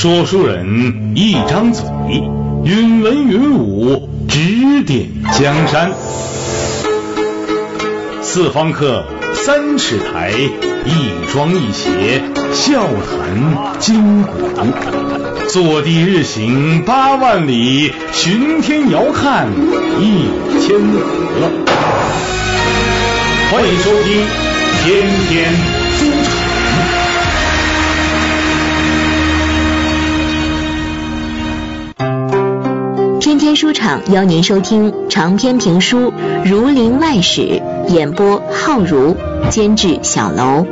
说书人一张嘴，云文云武，指点江山。四方客3尺台，一庄一谐，笑谈今古。坐地日行8万里，巡天遥看1000河。欢迎收听天天书场。 天天书场邀您收听长篇评书《儒林外史》，演播浩如，监制小楼。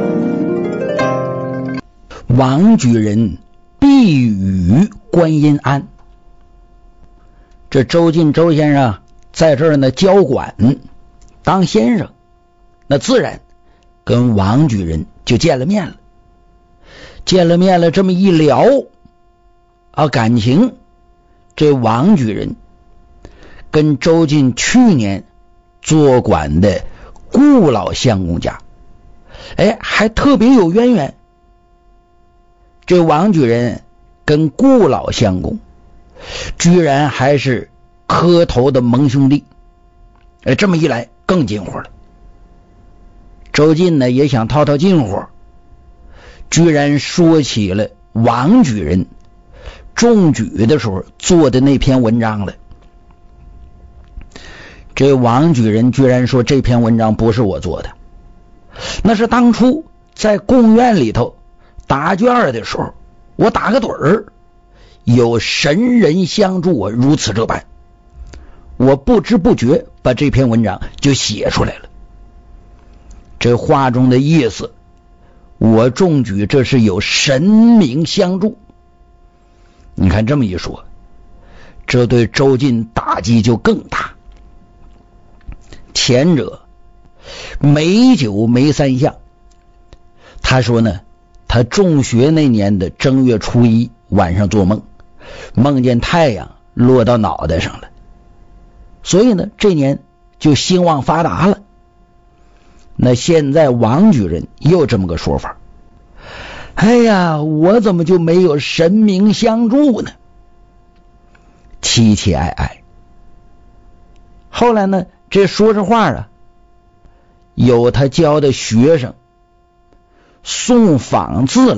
王举人避雨观音庵，这周进周先生在这儿呢教管当先生，那自然跟王举人就见了面了。这么一聊感情，这王举人跟周进去年做管的顾老相公家还特别有渊源。这王举人跟顾老相公居然还是磕头的盟兄弟，这么一来更近乎了。周进呢也想套近乎，居然说起了王举人中举的时候做的那篇文章了。这王举人居然说这篇文章不是我做的，那是当初在贡院里头答卷的时候，我打个盹儿，有神人相助我如此这般，我不知不觉把这篇文章就写出来了。这话中的意思，我中举这是有神明相助。你看这么一说，这对周进打击就更大。前者美酒没3项，他说呢，他中学那年的正月初1晚上做梦，梦见太阳落到脑袋上了，所以呢这年就兴旺发达了。那现在王举人又这么个说法，哎呀，我怎么就没有神明相助呢？凄哀哀。后来呢，这说这话有他教的学生送仿字